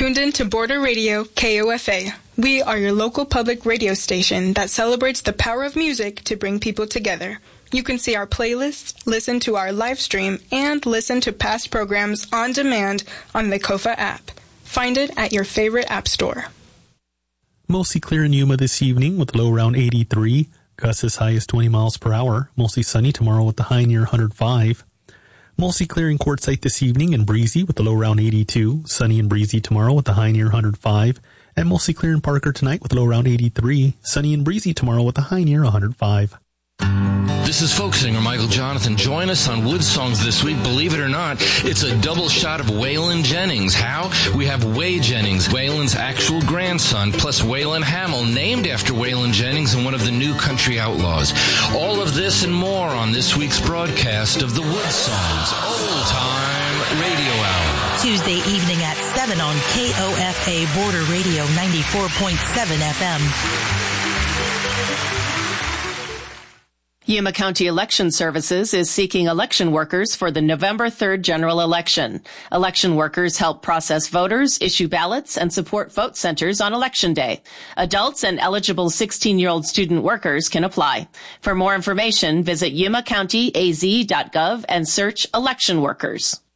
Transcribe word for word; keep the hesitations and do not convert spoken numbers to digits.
Tuned in to Border Radio K O F A. We are your local public radio station that celebrates the power of music to bring people together. You can see our playlists, listen to our live stream, and listen to past programs on demand on the K O F A app. Find it at your favorite app store. Mostly clear in Yuma this evening with a low around eighty-three. Gusts as high as twenty miles per hour. Mostly sunny tomorrow with the high near one hundred five. Mostly clear in Quartzsite this evening and breezy with a low around eighty-two. Sunny and breezy tomorrow with the high near one hundred five. And mostly clear in Parker tonight with a low around eighty-three. Sunny and breezy tomorrow with a high near one hundred five. This is folk singer Michael Jonathan. Join us on Wood Songs this week. Believe it or not, it's a double shot of Waylon Jennings. How? We have Way Jennings, Waylon's actual grandson, plus Waylon Hamill, named after Waylon Jennings and one of the new country outlaws. All of this and more on this week's broadcast of the Wood Songs Old Time Radio Hour. Tuesday evening at seven on K O F A Border Radio ninety-four point seven F M. Yuma County Election Services is seeking election workers for the November third general election. Election workers help process voters, issue ballots, and support vote centers on Election Day. Adults and eligible sixteen-year-old student workers can apply. For more information, visit yuma county a z dot gov and search election workers.